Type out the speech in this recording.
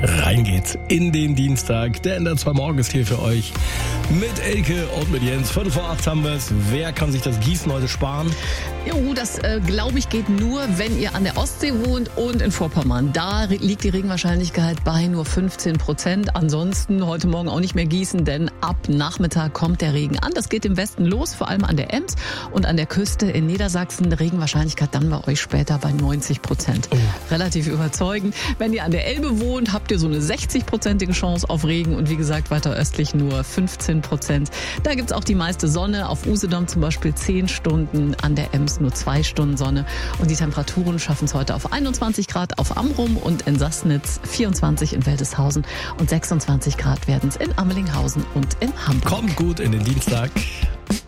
Rein geht's in den Dienstag. Der NDR 2 Morgen ist hier für euch. Mit Elke und mit Jens. 7:45 haben wir es. Wer kann sich das Gießen heute sparen? Jo, das glaube ich geht nur, wenn ihr an der Ostsee wohnt und in Vorpommern. Da liegt die Regenwahrscheinlichkeit bei nur 15%. Ansonsten heute Morgen auch nicht mehr gießen, denn ab Nachmittag kommt der Regen an. Das geht im Westen los, vor allem an der Ems und an der Küste in Niedersachsen. Regenwahrscheinlichkeit dann bei euch später bei 90%. Relativ überzeugend. Wenn ihr an der Elbe wohnt, habt ihr so eine 60%ige Chance auf Regen und wie gesagt weiter östlich nur 15%. Da gibt's auch die meiste Sonne. Auf Usedom zum Beispiel 10 Stunden, an der Ems nur 2 Stunden Sonne. Und die Temperaturen schaffen es heute auf 21 Grad auf Amrum und in Sassnitz, 24 in Wildeshausen und 26 Grad werden es in Ammelinghausen und in Hamburg. Kommt gut in den Dienstag.